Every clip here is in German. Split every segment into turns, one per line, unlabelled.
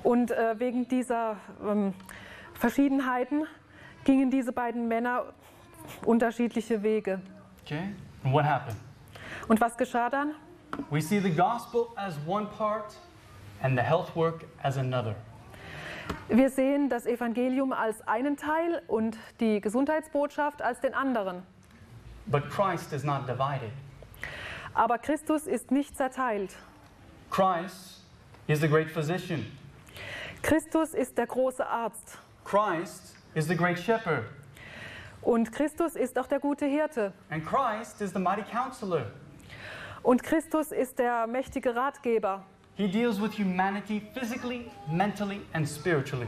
Und wegen dieser Verschiedenheiten gingen diese beiden Männer unterschiedliche Wege.
Okay? And what happened?
Und was geschah dann?
We see the gospel as one part and the health work as another.
Wir sehen das Evangelium als einen Teil und die Gesundheitsbotschaft als den anderen.
But Christ is not divided.
Aber Christus ist nicht zerteilt.
Christ is the great physician.
Christus ist der große Arzt.
Christ is the great shepherd.
Und Christus ist auch der gute Hirte.
And Christ is the mighty counselor.
Und Christus ist der mächtige Ratgeber.
He deals with humanity physically, mentally, and spiritually.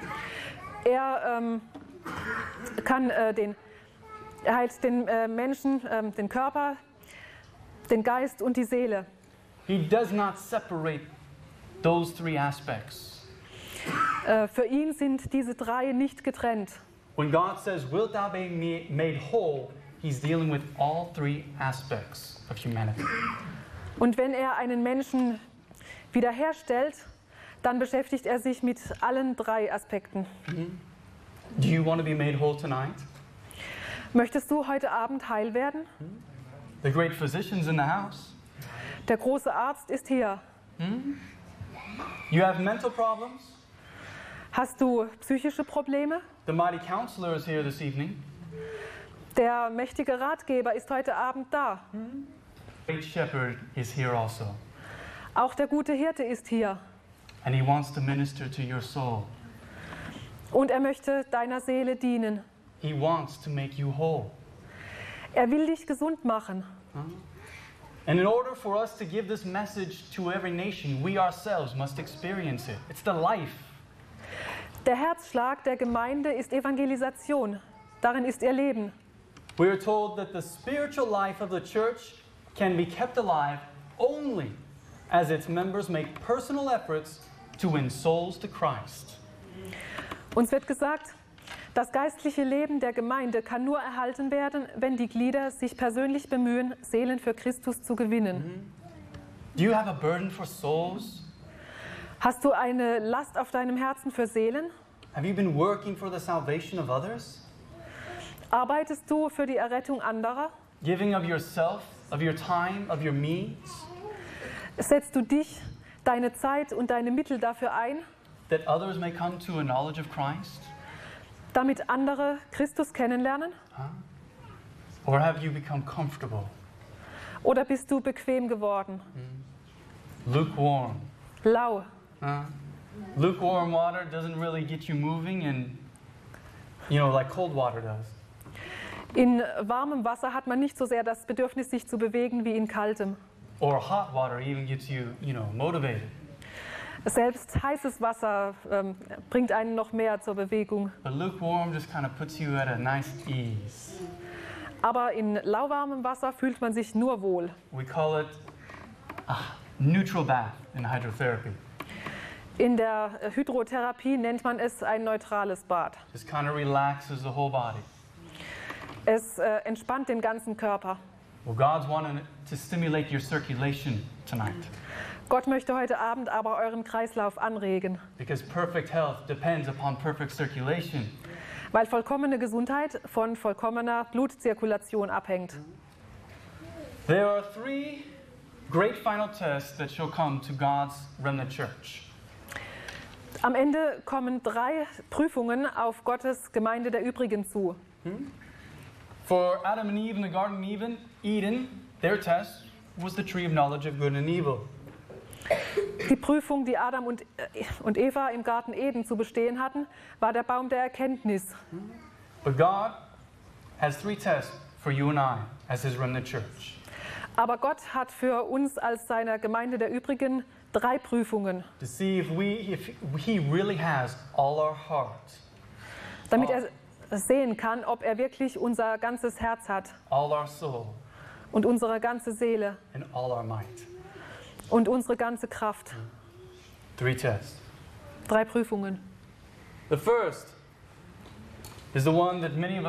Er kann den Menschen, den Körper, den Geist und die Seele.
He does not separate those three aspects.
Für ihn sind diese drei nicht getrennt.
When God says, "Wilt thou be made whole?" He's dealing with all three aspects of humanity.
Und wenn er einen Menschen wiederherstellt, dann beschäftigt er sich mit allen drei Aspekten.
Do you want to be made whole tonight?
Möchtest du heute Abend heil werden?
The great physician's in the house.
Der große Arzt ist hier.
You have mental problems?
Hast du psychische Probleme?
The mighty counselor is here this evening.
Der mächtige Ratgeber ist heute Abend da.
The great shepherd is here also.
Auch der gute Hirte ist hier.
And he wants to minister to your soul.
Und er möchte deiner Seele dienen.
He wants to make you whole.
Er will dich gesund machen.
And in order for us to give this message to every nation, we ourselves must experience it. It's the life.
Der Herzschlag der Gemeinde ist Evangelisation. Darin ist ihr Leben.
We are told that the spiritual life of the church can be kept alive only as its members make personal efforts to win souls to Christ.
Uns wird gesagt, das geistliche Leben der Gemeinde kann nur erhalten werden, wenn die Glieder sich persönlich bemühen, Seelen für Christus zu gewinnen.
Do you have a burden for souls?
Hast du eine Last auf deinem Herzen für Seelen?
Have you been working for the salvation of others?
Arbeitest du für die Errettung anderer?
Giving of yourself, of your time, of your means,
Setzt du dich, deine Zeit und deine Mittel dafür ein,
that others may come to a knowledge of Christ?
damit andere Christus kennenlernen?
Or have you become comfortable,
Oder bist du bequem geworden?
lukewarm?
Lau.
Lukewarm water doesn't really get you moving, and like cold water does.
In warmem Wasser hat man nicht so sehr das Bedürfnis, sich zu bewegen, wie in kaltem.
Or hot water even gets you, motivated.
Selbst heißes Wasser bringt einen noch mehr zur Bewegung.
But lukewarm just kind of puts you at a nice ease.
Aber in lauwarmem Wasser fühlt man sich nur wohl.
We call it a neutral bath in hydrotherapy.
In der Hydrotherapie nennt man es ein neutrales Bad.
Just kind of relaxes the whole body.
Es entspannt den ganzen Körper.
Well, God's wanting to stimulate your circulation tonight.
Gott möchte heute Abend aber euren Kreislauf anregen,
Because perfect health depends upon perfect circulation.
weil vollkommene Gesundheit von vollkommener Blutzirkulation abhängt.
There are three great final tests that shall come to God's remnant church.
Am Ende kommen 3 Prüfungen auf Gottes Gemeinde der Übrigen zu.
For Adam and Eve in the Garden of Eden, their test was the tree of knowledge of good and evil.
Die Prüfung, die Adam und Eva im Garten Eden zu bestehen hatten, war der Baum der Erkenntnis.
But God has 3 tests for you and I as His remnant church.
Aber Gott hat für uns als seiner Gemeinde der Übrigen 3 Prüfungen,
To see if He really has all our heart,
damit er sehen kann, ob er wirklich unser ganzes Herz hat
all our soul,
und unsere ganze Seele
and all our might.
und unsere ganze Kraft.
3 tests.
3 Prüfungen.
The first is the one that many of